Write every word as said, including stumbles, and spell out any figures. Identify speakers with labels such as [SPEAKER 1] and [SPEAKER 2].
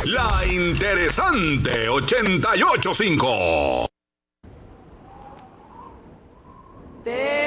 [SPEAKER 1] La Interesante ochenta y ocho punto cinco.
[SPEAKER 2] Te